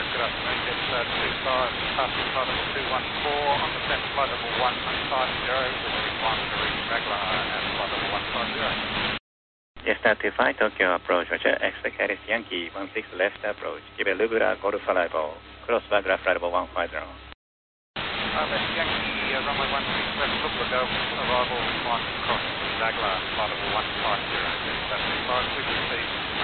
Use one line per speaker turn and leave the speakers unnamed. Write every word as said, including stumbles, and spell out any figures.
good afternoon. It's uh, two five, passing flight level two one four, on descent flight level one five zero, with one to reach Magla at flight level one five zero.
Jetstar two five, Tokyo approach, Roger, expect Harris Yankee, one six left approach, give a Lugura, go to arrival, cross Bagra flight level one five zero.
Uh, that's Yankee, uh, runway one six left, Lugura, go, arrival on cross Bagla, flight level one five zero, Jetstar two five, we can see